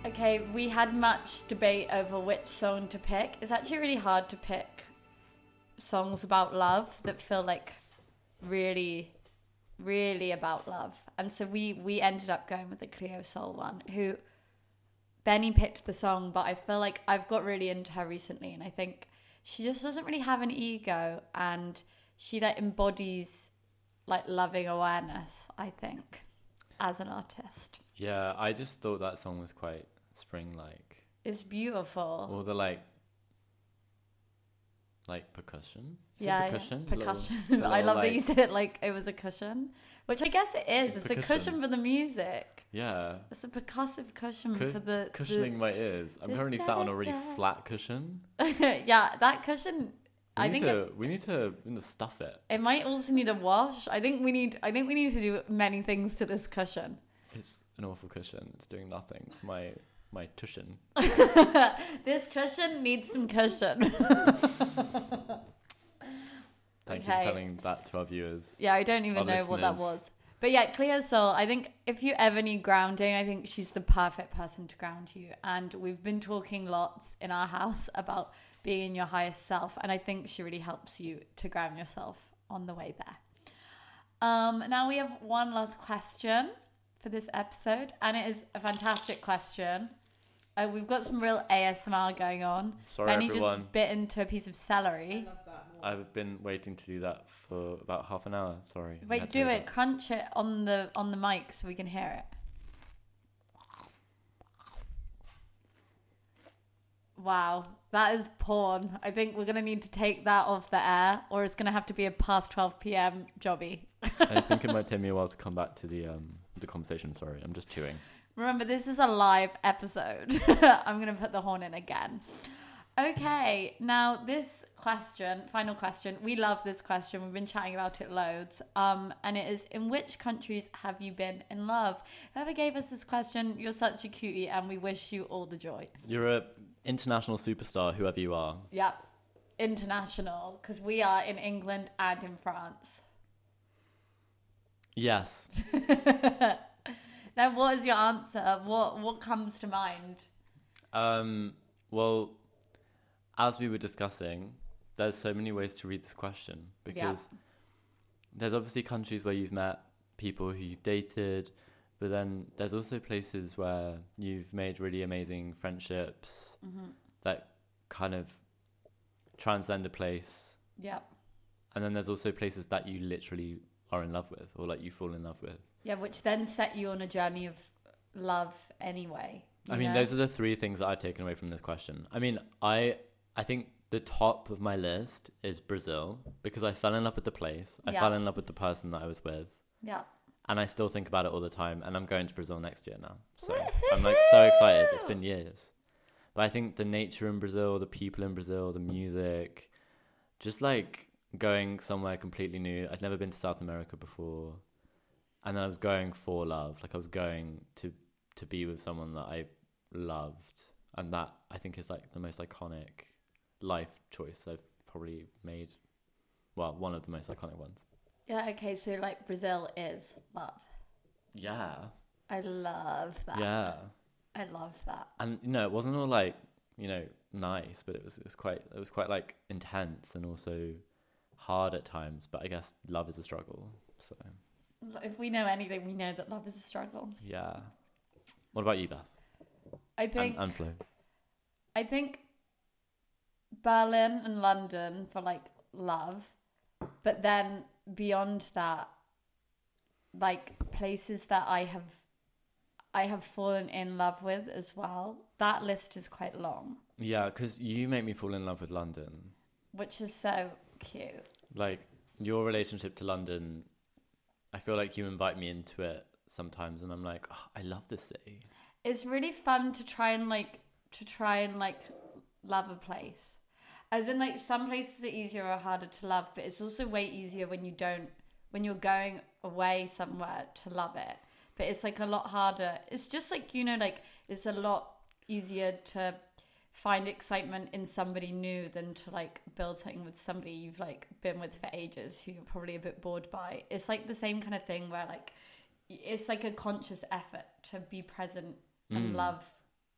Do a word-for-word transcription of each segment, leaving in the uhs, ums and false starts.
Okay, we had much debate over which song to pick. It's actually really hard to pick songs about love that feel like really, really about love. And so we, we ended up going with the Cleo Sol one, who Benny picked the song, but I feel like I've got really into her recently, and I think she just doesn't really have an ego, and she like embodies like loving awareness, I think, as an artist. Yeah, I just thought that song was quite spring-like. It's beautiful. All the like, like percussion. Is yeah, it percussion. Yeah. Percussion. Little, I little, love like, that you said it like it was a cushion, which I guess it is. It's, it's a cushion for the music. Yeah. It's a percussive cushion Cu- for the cushioning the... my ears. I'm currently sat on a really flat cushion. Yeah, that cushion. We I need think to, it, we need to we need to stuff it. It might also need a wash. I think we need. I think we need to do many things to this cushion. It's an awful cushion. It's doing nothing. My my cushion. This cushion needs some cushion. Thank okay. you for telling that to our viewers. Yeah, I don't even know listeners. what that was. But yeah, Cleo Sol, I think if you ever need grounding, I think she's the perfect person to ground you. And we've been talking lots in our house about being your highest self. And I think she really helps you to ground yourself on the way there. Um, now we have one last question for this episode. And it is a fantastic question. Uh, we've got some real A S M R going on. Sorry, Benny everyone. just bit into a piece of celery. I love that more. I've been waiting to do that for about half an hour. Sorry. I Wait, had to do do it. that. Crunch it on the on the mic so we can hear it. Wow, that is porn. I think we're gonna need to take that off the air, or it's gonna have to be a past twelve p.m. jobby. I think it might take me a while to come back to the um the conversation. Sorry, I'm just chewing. Remember, this is a live episode. I'm gonna put the horn in again. Okay, now this question, final question. We love this question. We've been chatting about it loads. Um, and it is, in which countries have you been in love? Whoever gave us this question, you're such a cutie, and we wish you all the joy. You're a international superstar, whoever you are. Yep, international, because we are in England and in France. Yes. Now, what is your answer? What what comes to mind? Um. Well, as we were discussing, there's so many ways to read this question because Yeah. there's obviously countries where you've met people who you've dated, but then there's also places where you've made really amazing friendships Mm-hmm. that kind of transcend a place. Yep. And then there's also places that you literally are in love with or like you fall in love with. Yeah, which then set you on a journey of love anyway. I mean, know? those are the three things that I've taken away from this question. I mean, I I think the top of my list is Brazil because I fell in love with the place. I Yeah. fell in love with the person that I was with. Yeah. And I still think about it all the time. And I'm going to Brazil next year now. So I'm like so excited. It's been years. But I think the nature in Brazil, the people in Brazil, the music, just like going somewhere completely new. I'd never been to South America before. And then I was going for love. Like I was going to, to be with someone that I loved. And that I think is like the most iconic life choice I've probably made. Well, one of the most iconic ones. Yeah, okay, so like Brazil is love. Yeah. I love that. Yeah. I love that. And you know, it wasn't all like, you know, nice, but it was it was quite it was quite like intense and also hard at times. But I guess love is a struggle. So If we know anything, we know that love is a struggle. yeah. What about you, Beth? I think And, and Flo. I think Berlin and London for like love, but then beyond that, like places that I have I have fallen in love with as well. That list is quite long, Yeah, because you make me fall in love with London. which is so cute. Like your relationship to London, I feel like you invite me into it sometimes, and I'm like, oh, I love this city. It's really fun to try and like to try and like love a place. As in like some places are easier or harder to love, but it's also way easier when you don't when you're going away somewhere to love it. But it's like a lot harder. It's just like, you know, like it's a lot easier to find excitement in somebody new than to like build something with somebody you've like been with for ages who you're probably a bit bored by. It's like the same kind of thing where like it's like a conscious effort to be present and Mm. love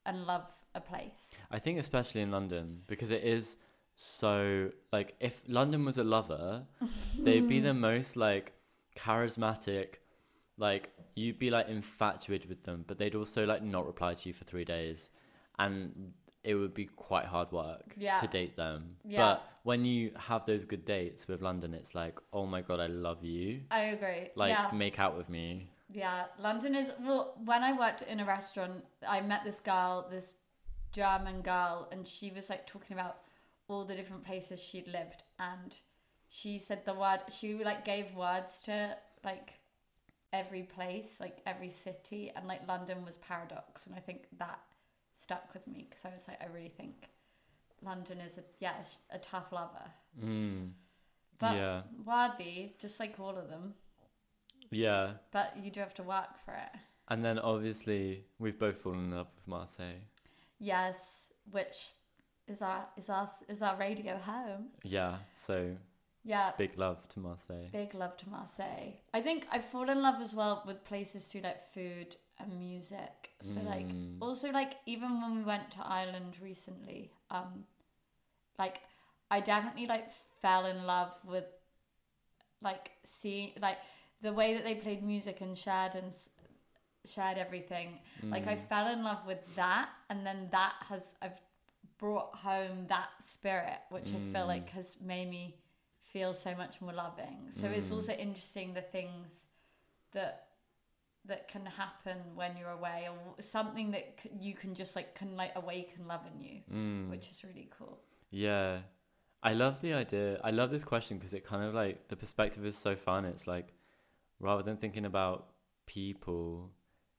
and love a place. I think especially in London, because it is so, like, if London was a lover, they'd be the most, like, charismatic, like, you'd be, like, infatuated with them, but they'd also, like, not reply to you for three days. And it would be quite hard work Yeah. to date them. Yeah. But when you have those good dates with London, it's like, oh my God, I love you. I agree. Like, yeah. make out with me. Yeah, London is, well, when I worked in a restaurant, I met this girl, this German girl, and she was like talking about all the different places she'd lived, and she said the word, she like gave words to like every place, like every city, and like London was paradox, and I think that stuck with me because I was like, I really think London is a, yeah, it's a tough lover. Mm. But Yeah. worthy, just like all of them. Yeah. But you do have to work for it. And then obviously we've both fallen in love with Marseille. Yes, which is our is our is our radio home. Yeah. So Yeah, big love to Marseille. big love to Marseille. I think I've fallen in love as well with places too, like food and music. So like Mm. also like even when we went to Ireland recently, um, like I definitely like fell in love with like seeing like the way that they played music and shared and s- shared everything. Like I Mm. fell in love with that, and then that has I've brought home that spirit, which I feel Mm. like has made me feel so much more loving. So it's Mm. also interesting the things that that can happen when you're away, or something that c- you can just like can like awaken love in you, Mm. which is really cool. Yeah. I love the idea. I love this question because it kind of like, the perspective is so fun. It's like, rather than thinking about people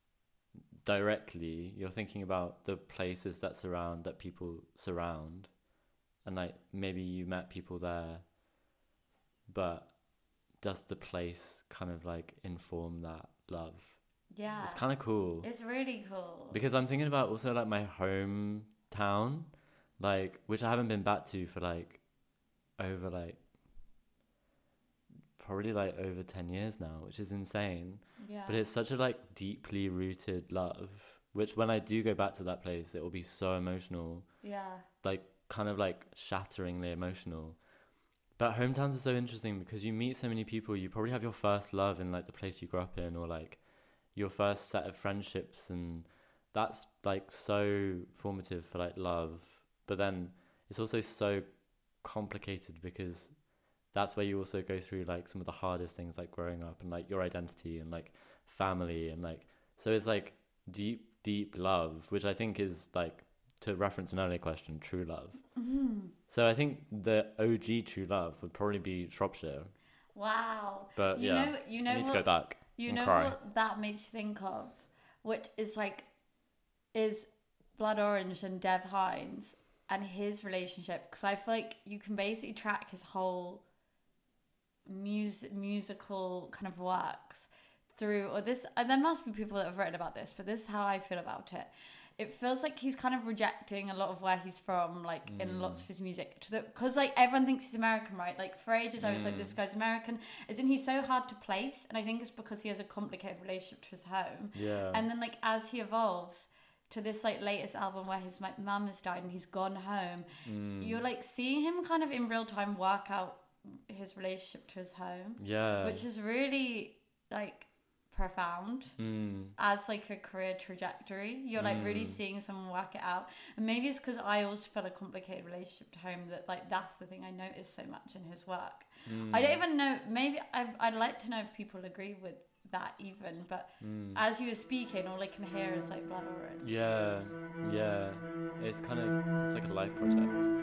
directly, you're thinking about the places that surround, that people surround. And like, maybe you met people there, but does the place kind of like inform that love? Yeah, It's kind of cool. it's really cool. Because I'm thinking about also like my hometown, like, which I haven't been back to for like over like probably like over ten years now, which is insane. Yeah, But it's such a like deeply rooted love, which when I do go back to that place, it will be so emotional, yeah, like kind of like shatteringly emotional. But hometowns are so interesting because you meet so many people. You probably have your first love in like the place you grew up in, or like your first set of friendships, and that's like so formative for like love. But then it's also so complicated because that's where you also go through like some of the hardest things, like growing up and like your identity and like family, and like, so it's like deep deep love, which I think is like, to reference an earlier question, true love. Mm-hmm. So I think the O G true love would probably be Shropshire. wow. But You yeah, know, you know I need what, to go back you and know cry. what that makes you think of, which is like, is Blood Orange and Dev Hynes and his relationship, because I feel like you can basically track his whole music musical kind of works through, or this, and there must be people that have written about this, but this is how I feel about it. It feels like he's kind of rejecting a lot of where he's from, like Mm. in lots of his music, to the because like everyone thinks he's American, right? Like for ages I was like, Mm. this guy's American, as in he's so hard to place, and I think it's because he has a complicated relationship to his home. Yeah. And then like as he evolves to this like latest album where his like mum has died and he's gone home, Mm. you're like seeing him kind of in real time work out his relationship to his home, Yeah. which is really like profound Mm. as like a career trajectory. You're like really Mm. seeing someone work it out, and maybe it's because I always felt a complicated relationship to home, that like that's the thing I noticed so much in his work. Mm. I don't even know, maybe I, I'd like to know if people agree with that even, but Mm. as you were speaking, all I can hear is like Blood Orange. Yeah. Yeah. It's kind of, it's like a life project.